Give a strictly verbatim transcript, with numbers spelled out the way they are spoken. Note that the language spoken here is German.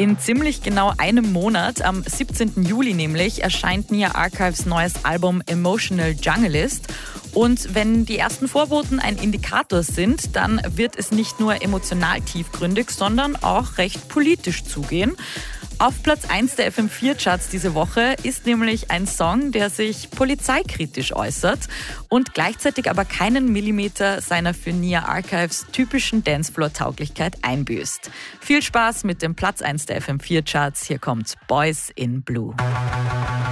In ziemlich genau einem Monat, am siebzehnten Juli nämlich, erscheint Nia Archives neues Album Emotional Junglist. Und wenn die ersten Vorboten ein Indikator sind, dann wird es nicht nur emotional tiefgründig, sondern auch recht politisch zugehen. Auf Platz eins der F M vier Charts diese Woche ist nämlich ein Song, der sich polizeikritisch äußert und gleichzeitig aber keinen Millimeter seiner für Nia Archives typischen Dancefloor-Tauglichkeit einbüßt. Viel Spaß mit dem Platz eins der F M vier Charts. Hier kommt Boys in Blue.